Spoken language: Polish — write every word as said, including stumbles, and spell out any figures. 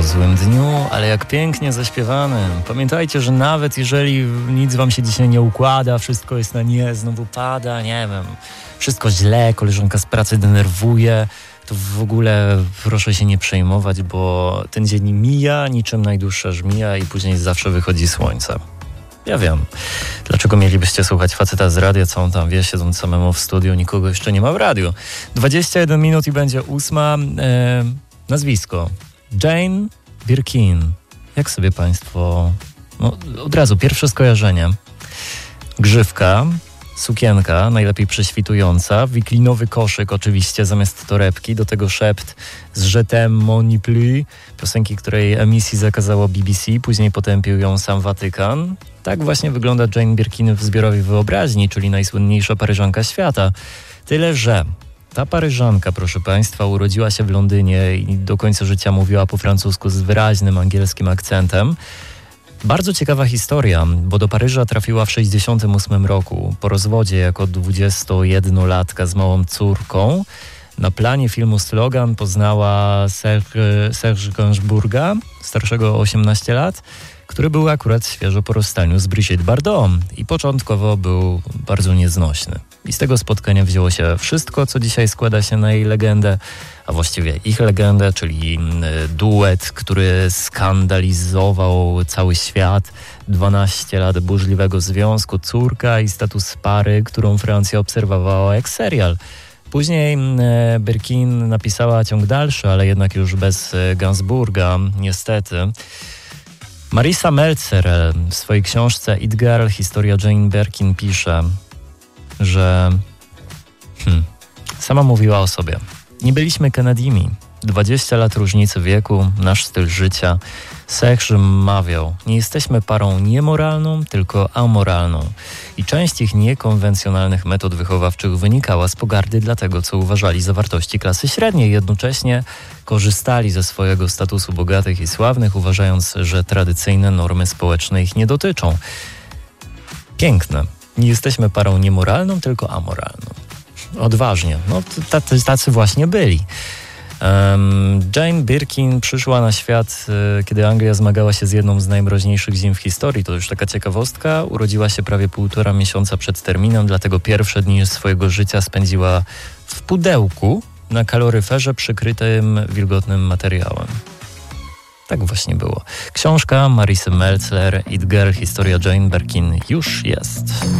o złym dniu, ale jak pięknie zaśpiewany. Pamiętajcie, że nawet jeżeli nic wam się dzisiaj nie układa, wszystko jest na nie, znowu pada, nie wiem, wszystko źle, koleżanka z pracy denerwuje, to w ogóle proszę się nie przejmować, bo ten dzień mija niczym najdłuższa żmija i później zawsze wychodzi słońce. Ja wiem. Dlaczego mielibyście słuchać faceta z radia, co on tam wie, siedząc samemu w studiu, nikogo jeszcze nie ma w radiu. dwadzieścia jeden minut i będzie ósma. E, nazwisko. Jane Birkin. Jak sobie państwo... No, od razu, pierwsze skojarzenie. Grzywka, sukienka, najlepiej prześwitująca, wiklinowy koszyk oczywiście zamiast torebki, do tego szept z Je t'aime mon n'y plus, piosenki, której emisji zakazało B B C, później potępił ją sam Watykan. Tak właśnie wygląda Jane Birkin w zbiorowej wyobraźni, czyli najsłynniejsza Paryżanka świata. Tyle, że ta Paryżanka, proszę państwa, urodziła się w Londynie i do końca życia mówiła po francusku z wyraźnym angielskim akcentem. Bardzo ciekawa historia, bo do Paryża trafiła w sześćdziesiątym ósmym roku. Po rozwodzie jako dwudziestojednolatka z małą córką na planie filmu Slogan poznała Serge, Serge Gainsbourga, starszego o osiemnaście lat, który był akurat świeżo po rozstaniu z Brigitte Bardot i początkowo był bardzo nieznośny. I z tego spotkania wzięło się wszystko, co dzisiaj składa się na jej legendę, a właściwie ich legendę, czyli duet, który skandalizował cały świat, dwanaście lat burzliwego związku, córka i status pary, którą Francja obserwowała jak serial. Później Birkin napisała ciąg dalszy, ale jednak już bez Gainsbourga, niestety. Marisa Meltzer w swojej książce It Girl, historia Jane Birkin pisze, że hmm, sama mówiła o sobie. Nie byliśmy Kennedy'mi. dwadzieścia lat różnicy wieku, nasz styl życia. Serge mawiał, nie jesteśmy parą niemoralną, tylko amoralną. I część ich niekonwencjonalnych metod wychowawczych wynikała z pogardy dla tego, co uważali za wartości klasy średniej. Jednocześnie korzystali ze swojego statusu bogatych i sławnych, uważając, że tradycyjne normy społeczne ich nie dotyczą. Piękne. Nie jesteśmy parą niemoralną, tylko amoralną. Odważnie. No, tacy, tacy właśnie byli. Um, Jane Birkin przyszła na świat, y, kiedy Anglia zmagała się z jedną z najmroźniejszych zim w historii. To już taka ciekawostka. Urodziła się prawie półtora miesiąca przed terminem, dlatego pierwsze dni swojego życia spędziła w pudełku na kaloryferze przykrytym wilgotnym materiałem. Tak właśnie było. Książka Marisy Meltzer, It Girl, historia Jane Birkin już jest.